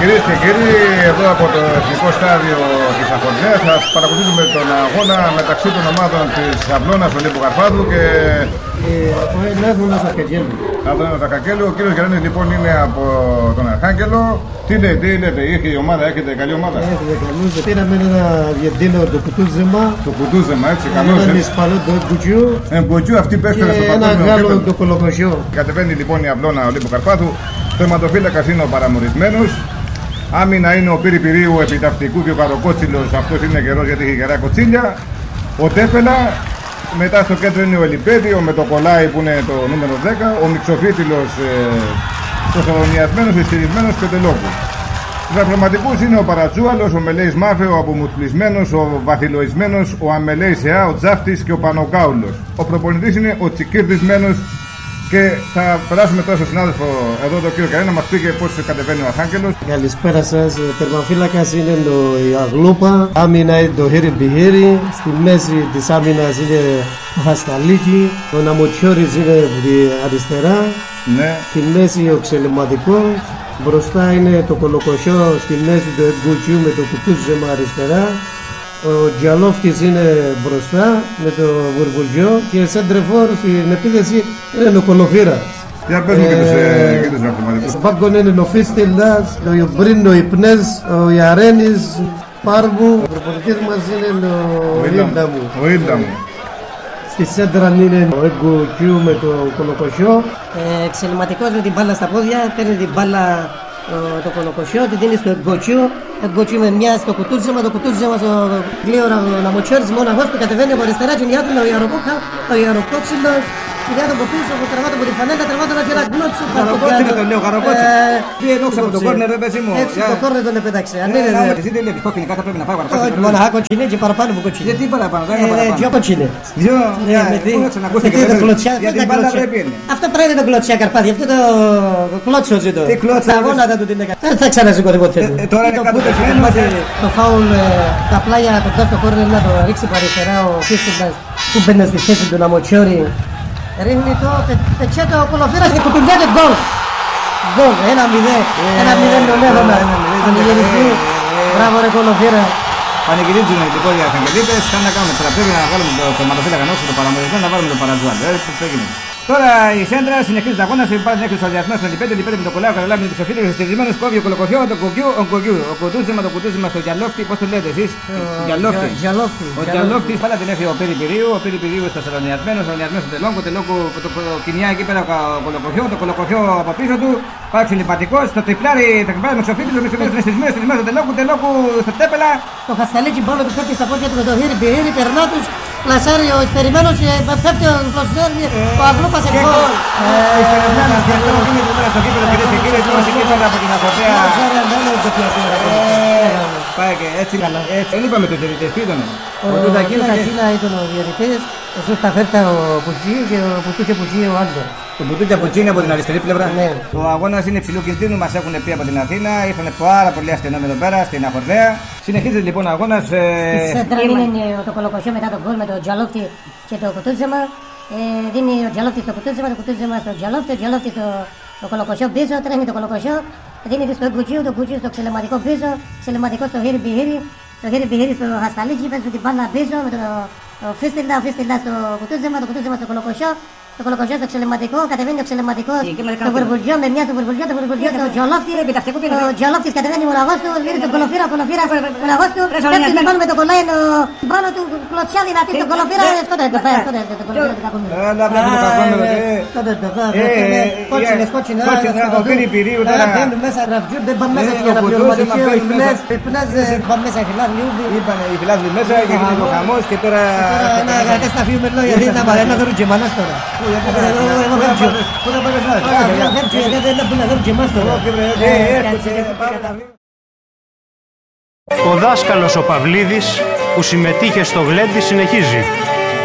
Κυρίες και κύριοι, εδώ από το Εθνικό Στάδιο της Αχορδαίας θα παρακολουθήσουμε τον αγώνα μεταξύ των ομάδων της Αυλώνας Ολύμπου Καρπάθου και Άδωνας Ακακέλου. Άδωνας Ακακέλου. Ο κύριος Γιάννης λοιπόν είναι από τον Αρχάγγελο. Τι λέτε, είχε η ομάδα, έχετε καλή ομάδα? Έχουμε καλούς, πήραμε ένα Αργεντίνο το Κουτούζεμα. Το Κουτούζεμα, έτσι, καλώς. Έναν Ισπανό το Εμποτζιού. Εμποτζιού, αυτή πέφτανε στο Και παγκόσμιο ένα Γάλλο επίπεδο. το Κολοκοσιό. Κατεβαίνει λοιπόν η Αυλώνα Ολύμπου Καρπάθου. Θεματοφύλακας είναι ο Παραμορισμένος. Άμυνα είναι ο Πύρη Πυρίου επιταυτικού και ο Καροκότσιλος, αυτός είναι καιρός γιατί έχει γερά κοτσίλια. Ο Τέφελα, μετά στο κέντρο είναι ο Ελιπέδιο με το Κολάι που είναι το νούμερο 10, ο Μιξοφίτιλος προσαλωνιασμένος, εστηρισμένος και τελόκου. Στους ακροματικούς είναι ο Παρατσούαλος, ο Μελέης Μάφε, ο Απομουθλισμένος, ο Βαθυλοισμένος, ο Αμελέης Εά, ο Τζάφτης και ο Πανοκάουλος. Ο προπονητής είναι ο Τσικίρδισμένος. Και θα περάσουμε τώρα στον συνάδελφο εδώ, τον κύριο Καρένα, να μας πει και πώς κατεβαίνει ο Αρχάγγελος. Καλησπέρα σας. Τερμαφύλακας είναι η Αγλούπα. Άμυνα είναι το Χέρι Μπιχέρι. Στη μέση της άμυνας είναι ο Χασταλίκη. Ο Ναμοτσιόρης είναι αριστερά. Ναι. Στη μέση ο Ξελεματικός. Μπροστά είναι το Κολοκοσιό. Στη μέση το Εμποτζιού με το Κουτούζεμα αριστερά. Ο Τζιαλόφτης είναι μπροστά με το Βουρβουλγιό και σέντρεφόρ στην επίθεση είναι ο Κολοφύρας. Για πες μου και τους ακροματικούς. Στον πάγκο είναι ο Φίστελας, ο Ιωμπρίν, ο Ιπνές, ο Ιαρένης, Πάρβου. Ο προπονητής μας είναι ο Ίλνταμου. Ο Ίλνταμου. Στη σέντρα είναι ο Εγκοκιού με το Κολοκοσιό. Εξελιματικός με την μπάλα στα πόδια, παίρνει την μπάλα το Κολοκοσιό, την δίνει στο Εγκοκιού. Εγκοκιού με μια στο Κουτούζεμα, το Κουτούζεμα στο γλύωρα ο Ναμοτσιόρης μοναχός που κατεβαίνει από αριστερά και νιάτουν ο Ιαροκότσιλος. Κυριάτο από πίσω, που τραβάτω από τη φανέλα, τραβάτω να φύλλα γνώτσου. Καροκότσιλο τον λέω, Καροκότσιλο. Πήγε νόξα από το κόρνερ, ρε παιδί μου. Έτσι το κόρνερ τον επέταξε. Εσύ δεν λέει κόκκινη κάρτα, πρέπει να φάει Καροκότσιλο. Μοναχά κοτσινέ και παραπάνω που κοτσινέ. Γιατί παραπάνω, δεν είναι παραπάνω. Δυο κοτσινέ. Δυο, πού να ξανακούστηκε. Για την μπάλα πρέπει είναι. Αυτό πρέπει το κλωτσιά Καρπάθι, αυτό το κλώτσο ζήτω. Τι κλώτσο. Τα γόνατα του την έκανε. Δεν θα ξανασηκωθεί ποτέ. Τώρα είναι κάτω το φάουλ, τα πλάγια κοντά στο κόρνερ να το ρίξει παριστερά ο Φίστελας που μπαίνει στη θέση του Ναμοτσιόρη. Ρίχνει το πετσέτο ο Κολοφύρας και κουτουμπιάται γκολ. Γκολ, 1-0 τον έδωνα. Πανηγυριστή, μπράβο ρε Κολοφύρα. Πανηγυρίζουν οι τυπώδια Αρχαγγελίτες, θα να κάνουμε τώρα. Πρέπει να βάλουμε το θεματοφύλακα νόξο, το παραμορισμένο, να βάλουμε το Παρατζουάλ. Τώρα η Σέντρα συνεχίζει τα αγώνα, υπάρχει την έκρηξη οδιασμένος στον Λιπέδιο, Λιπέδιο με το Κολάο, Καρολάμι με τους Σοφίτες, ο στηρισμένος κόβει ο Κολοκοσιό, το Κοκκιού, ο Κουτούζεμα, το Τζιαλόφτη, πώς το λέτε εσείς, ο Τζιαλόφτης, πάλα την έχει ο Πύρη Πυρίου, ο Πύρη Πυρίου στο σαλονιασμένος, σαλονιασμένος στο τελόκο, το κινιά εκεί πέρα ο Κολοκοσιό, το Κολοκοσιό από πίσω του, πάει ξυλιπατικός, το τριπλάρι με Σοφίτες, ο Μισοφίτες είναι στισμένος στο τελόκο στο Τέπελα. Το Χασταλίκι μπάλο του φεύγει στα πόδια του με το Χέρι Μπιχέρι, περνά τους, πλασάρει ο Ιστερημένος και πέφτει ο Φλωσιόρη, ο Αγλούπας σε γκολ. Ιστερημένος και αυτό γίνεται τώρα στο κύπελο κυρίες και κύριοι, τώρα συγκεκριμένα από την Αχορδαία. Πάει και έτσι, δεν είπαμε το διαιτητές, τι ήτανε. Ο Τακίνα ήταν ο διαιτητής, ο Σουσταφέρτα ο Πουτσί και ο Πουτούκια Πουτσί ο Άντορ. Το Πουτούκια Πουτσί είναι από την αριστερή πλευρά. Ναι. Ο αγώνας είναι υψηλού κινδύνου, μας έχουν πει από την Αθήνα, ήρθαν πάρα πολύ αστυνόμοι εδώ πέρα στην Αχορδαία. Συνεχίζεται λοιπόν ο αγώνας. Είναι το Κολοκοσιό μετά τον γκολ με τον Τζιαλόφτη και το Κουτούζεμα. Δίνει ο Τζιαλόφτη στο Κουτούζεμα, το Κουτούζεμα στο Τζιαλόφτη, ο Τζιαλόφτη στο Κολοκοσιό πίσω, τρέχει το Κολοκοσιό. Δίνει στο Εγκοκιού, το Κουτσιού στο Ξελεματικό πίσω, Ξελεματικό στο Χέρι Μπιχέρι, το Χέρι Μπιχέρι στο Χασταλίκι, παίζει την μπάλα πίσω με το Φίστελα, ο Φίστελα στο Κουτούζεμα, το Κουτούζεμα στο Κολοκοσιό. Το Κολοκοσιό στο Ξελεματικό, κατεβαίνει ο Ξελεματικός στο Βουρβουλγιό, με μια στο Βουρβουλγιό, το Βουρβουλγιό στο Τζιαλόφτη. Ο Τζιαλόφτης κατεβαίνει μοναχός του, δίνει στον Κολοφύρα, μοναχός του, πέφτει με πάνω με το κολλάι πάνω του, κλωτσιά δυνατή στον Κολοφύρα, σκότωσε το Κότσινες, ο Πύρη Πυρίου τώρα. μπαίνουν μέσα, ραβιούνται, πάνε μέσα για να πληρωματική, ο Ιπνές πάνε μέσα, φιλάδλοι. Είπανε οι φιλάδλοι μέσα και γίνεται ο χαμός και τώρα. Να κατασταφούμε λόγια, να δωρούν και μανάς τώρα. Ο δάσκαλος ο Παυλίδης που συμμετείχε στο γλέντι συνεχίζει.